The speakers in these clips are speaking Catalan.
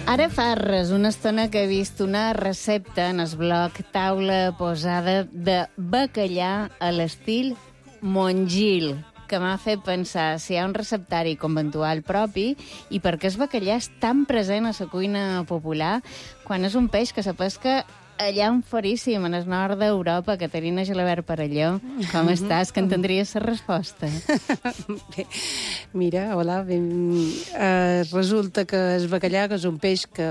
Ara fa res, una estona que he vist una recepta en el blog Taula Posada de bacallà a l'estil Montgil, que m'ha fet pensar si hi ha un receptari conventual propi i per què el bacallà és tan present a la cuina popular quan és un peix que se pesca allà en foríssim, en el nord d'Europa. Caterina Gelabert Parelló, com estàs? Que entendries la resposta. Bé, mira, hola. Resulta que el bacallà, que és un peix que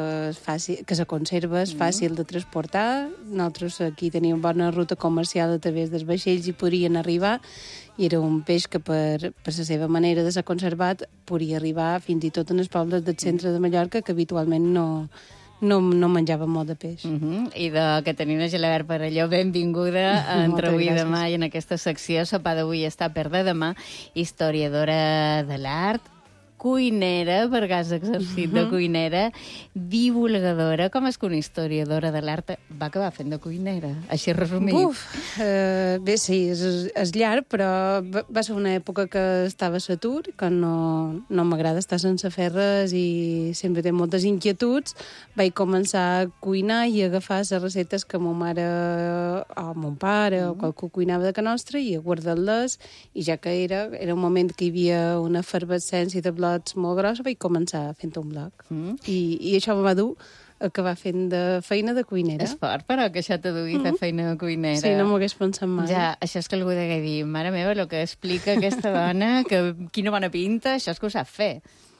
se conserva, és fàcil de transportar. Nosaltres aquí teníem bona ruta comercial a través dels vaixells i podrien arribar, i era un peix que per la seva manera de ser conservat podia arribar fins i tot en els pobles del centre de Mallorca, que habitualment no menjava molt de peix. I de Caterina Gelabert Parelló, benvinguda a Entre avui i demà, i en aquesta secció Sopar d'avui està per de demà, historiadora de l'art, cuinera, perquè has exercit de cuinera, divulgadora. Com és que una historiadora de l'art va acabar fent de cuinera? Així resumit. Bé, sí, és llarg, però va ser una època que estava a l'atur, que no m'agrada estar sense fer res i sempre té moltes inquietuds. Vaig començar a cuinar i a agafar les recetes que ma mare o mon pare o qualcú cuinava de casa nostra i a guardar-les, i ja que era un moment que hi havia una efervescència de blogs molt grossa, vaig començar fent un blog. I això em va dur a acabar fent de feina de cuinera. És fort, però, que això t'ha dugui fer feina de cuinera. Sí, no m'ho hagués pensat mai. Ja, això és que algú degué dir, mare meva, el que explica aquesta dona, que quina bona pinta, això és que ho sap fer.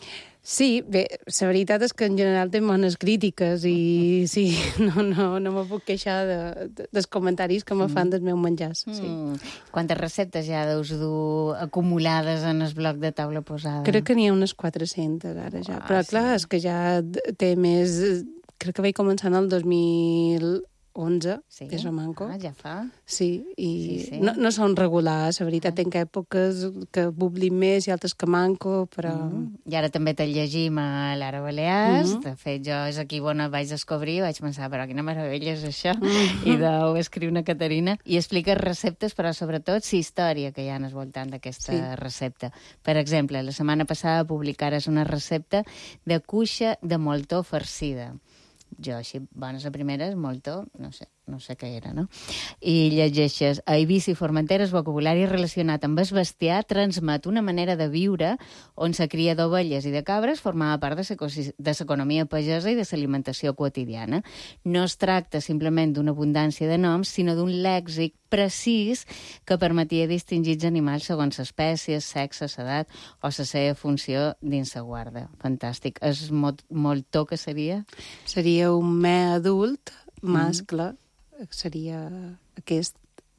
Sí, bé, la veritat és que en general té bones crítiques i sí, no me puc queixar dels comentaris que me fan dels meus menjars. Sí. Quantes receptes ja deus dur acumulades en el blog de Taula Posada? Crec que n'hi ha unes 400 ara ja, però clar, és que ja té més... Crec que vaig començar en el 2011, que és Romanco. Ja fa. Sí, i sí. No són regulars, la veritat, tenc èpoques que publim més i altres que manco, però... I ara també te llegim a Lara Balears. De fet, jo és aquí on vaig descobrir, vaig pensar, però quina meravella és això, i ho escriu una Caterina, i explica receptes, però sobretot la història que hi ha al voltant d'aquesta recepta. Per exemple, la setmana passada publicares una recepta de cuixa de moltó farcida. Jo, així, bones a primeres, moltó, no sé què era, no? I llegeixes: a Eivissa i Formentera el vocabulari relacionat amb el bestiar transmet una manera de viure on la cria d'ovelles i de cabres formava part de l'economia pagesa i de l'alimentació quotidiana. No es tracta simplement d'una abundància de noms, sinó d'un lèxic precís que permetia distingir els animals segons espècies, sexe, edat o la seva funció dins la guarda. Fantàstic. És moltó que seria? Seria un me adult, mascle, seria aquest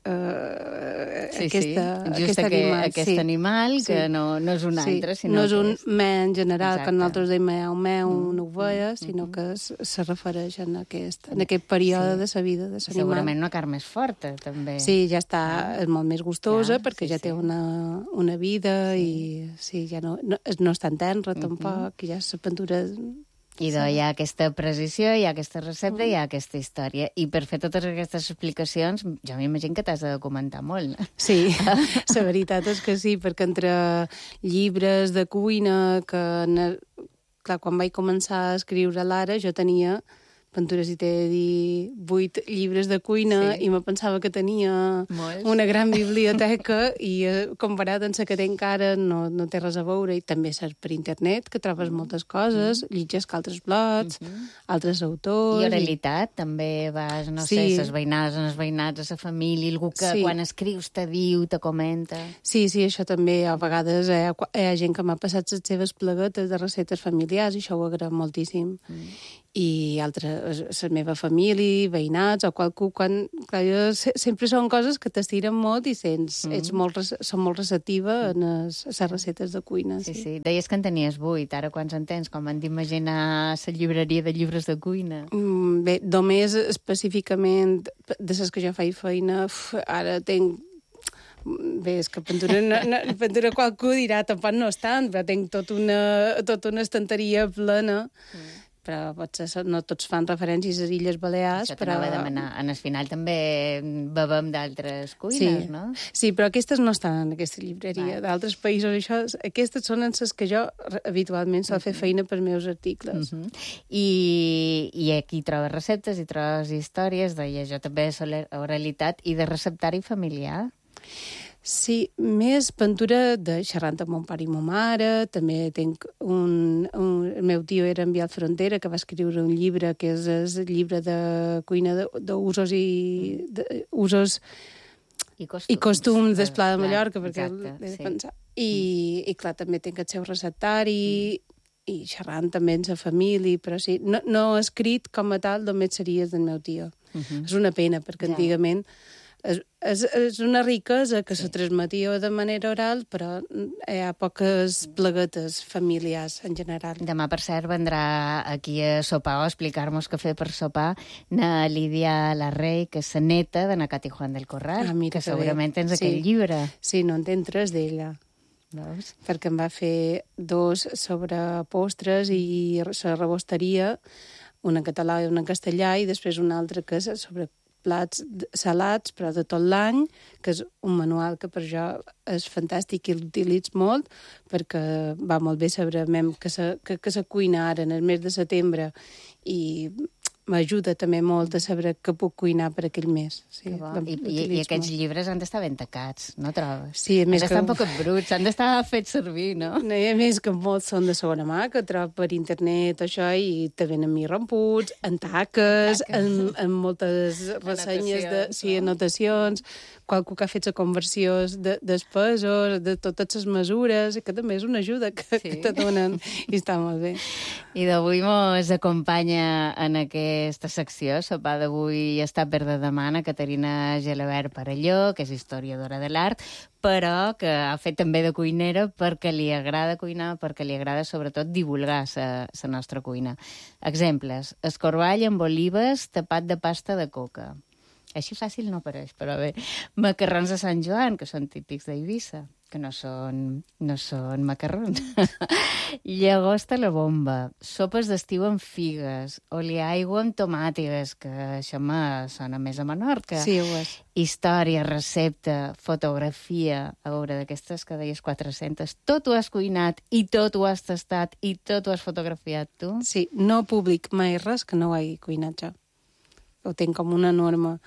animal. Aquest animal, que no és un altre, sinó no és un que me en general, que nosaltres dèiem meu, una ovella, sinó que se refereix en aquest període de la vida de l'animal. Segurament una carn més forta, també. Sí, ja està, és molt més gustosa, perquè ja té una vida i sí, ja no és tan tenra, tampoc, ja la pintura... I hi ha aquesta precisió, hi ha aquesta recepta, hi ha aquesta història. I per fer totes aquestes explicacions, jo m'imagino que t'has de documentar molt. Sí, la veritat és que sí, perquè entre llibres de cuina, clar, quan vaig començar a escriure l'Ara, jo tenia... Pintures, i t'he de dir 8 llibres de cuina, i me pensava que tenia una gran biblioteca i comparat amb la que tenc ara no té res a veure. I també saps per internet que trobes moltes coses, llegeix que altres blogs, altres autors... I oralitat, també vas, no sé, les veïnades, els veïnats, a la família, algú que quan escrius te diu, te comenta... Sí, això també, a vegades hi ha gent que m'ha passat les seves pleguetes de receptes familiars i això ho agraïm moltíssim. I altres, la meva família, veïnats o qualcú, sempre són coses que t'estiren molt i són molt receptiva en les recetes de cuina. Sí. Deies que en tenies 8, ara quants en tens? Com hem d'imaginar la llibreria de llibres de cuina? Bé, només específicament de les que jo faig feina, ara tenc... Bé, és que pintura qualcú dirà, tampoc no és tant, però tinc tota una estanteria plena. però potser no tots fan referències a les Illes Balears. Això t'anava a demanar. En el final també bebem d'altres cuines, no? Sí, però aquestes no estan en aquesta llibreria. D'altres països, aquestes són en les que jo habitualment sol fer feina per meus articles. I aquí trobes receptes i trobes històries, deia jo també oralitat i de receptari familiar. Sí, més pintura de xerrant amb mon pare i ma mare. També tinc el meu tio era en Biel Frontera, que va escriure un llibre que és el llibre de cuina d'usos usos i costums del Pla de Mallorca, perquè l'he de pensar. I clar, també tinc el seu receptari i xerrant també amb la família, però sí, no escrit com a tal, només series del meu tio. És una pena, perquè antigament és una riquesa que se transmetia de manera oral, però hi ha poques pleguetes familiars en general. Demà, per cert, vendrà aquí a sopar o a explicar-nos què fer per sopar na Lídia Larrey, que és la neta de na Cati Juan del Corral, que segurament tens aquell llibre. Sí, no en tens tres d'ella. Veus? Perquè em va fer 2 sobre postres i la rebosteria, una en català i una en castellà, i després una altra que és sobre plats salats, però de tot l'any, que és un manual que per jo és fantàstic i l'utilitzo molt, perquè va molt bé saber que se cuina ara en el mes de setembre i m'ajuda també molt a saber què puc cuinar per aquell mes. Sí, I aquests llibres han d'estar ben tacats, no trobes? Sí, han d'estar un poc bruts, han d'estar fets servir, no? No, a més que molts són de segona mà, que trobo per internet, això, i te venen mi romputs, en taques, en moltes ressenyes, anotacions, qualcú que ha fet la conversió dels pesos, de totes les mesures, que també és una ajuda que te donen, i està molt bé. I d'avui mos acompanya en aquesta secció, sopar d'avui està per de demà, Caterina Gelabert Parelló, que és historiadora de l'art, però que ha fet també de cuinera perquè li agrada cuinar, perquè li agrada sobretot divulgar la nostra cuina. Exemples: escorball amb olives tapat de pasta de coca. Així fàcil no pareix, però bé. Macarrons de Sant Joan, que són típics d'Eivissa, que no són macarrons. Llagosta a la bomba, sopes d'estiu amb figues, oliaigua amb tomàtigues, que això me sona més a Menorca. Sí, ho és. Història, recepta, fotografia, a veure, d'aquestes que deies 400, tot ho has cuinat i tot ho has tastat i tot ho has fotografiat tu? Sí, no public mai res que no ho hagi cuinat jo. Ho tinc com una norma.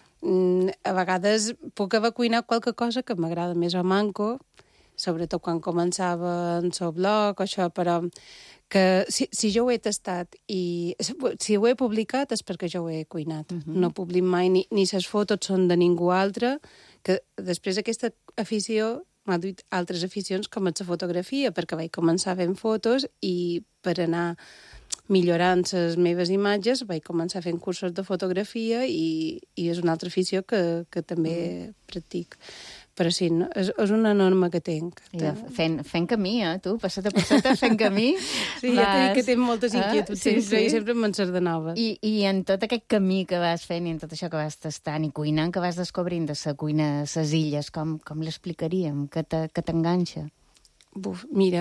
A vegades puc haver cuinat qualque cosa que m'agrada més o manco, sobretot quan començava en el blog, això, però que si jo ho he tastat i si ho he publicat és perquè jo ho he cuinat. No publico mai, ni les fotos són de ningú altre, que després aquesta afició m'ha duit altres aficions com la fotografia, perquè vaig començar fent fotos i per anar millorant les meves imatges vaig començar fent cursos de fotografia i és una altra afició que també practic. Però sí, no, és una norma que tinc. Fent camí, tu, passat a passat fent camí. Sí, ja t'he dit que tinc moltes inquietuds, i sempre m'encerts de noves. I en tot aquest camí que vas fent i en tot això que vas tastant i cuinant que vas descobrint de la cuina de les illes, com l'explicaríem? Què t'enganxa? Mira,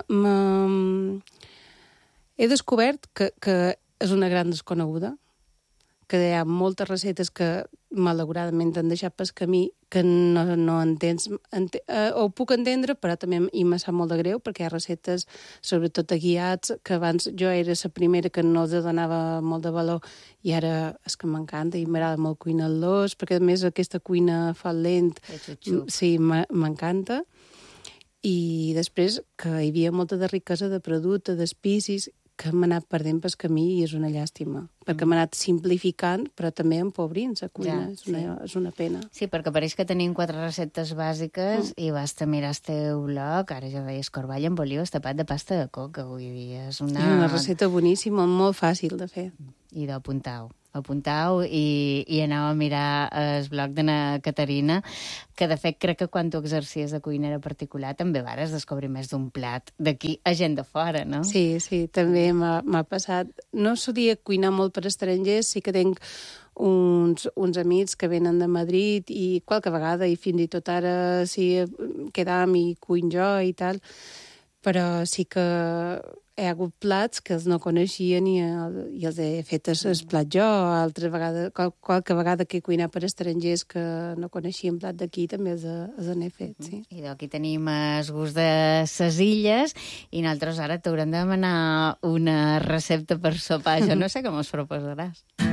he descobert que és una gran desconeguda, que hi ha moltes receptes que malauradament t'han deixat pel camí que no entens. Ho puc entendre, però també me sap molt de greu, perquè hi ha receptes, sobretot de guiats, que abans jo era la primera que no els donava molt de valor i ara és que m'encanta i m'agrada molt cuinar-los, perquè a més aquesta cuina fa lent, sí, m'encanta. I després que hi havia molta de riquesa de producte, d'espicis, que m'ha anat perdent pel camí i és una llàstima, perquè m'ha anat simplificant, però també empobrint la cuina, és una pena. Sí, perquè pareix que tenim 4 receptes bàsiques i basta mirar el teu blog, ara ja deies corball amb olives tapat de pasta de coca, vull dir, és una recepta boníssima, molt fàcil de fer. I apuntau i aneu a mirar el blog de na Caterina, que de fet crec que quan tu exercies de cuinera particular també vares descobrir més d'un plat d'aquí a gent de fora, no? Sí, també m'ha passat. No solia cuinar molt per estrangers, sí que tinc uns amics que venen de Madrid i qualque vegada, i fins i tot ara sí quedam i cuin jo i tal, però sí que hi ha hagut plats que els no coneixien i els he fet el plat jo. Altra vegada, qualque vegada que he cuinat per estrangers que no coneixien plat d'aquí també els n'he fet, sí. I aquí tenim el gust de ses illes i nosaltres ara t'haurem de demanar una recepta per sopar. Jo no sé com us proposaràs.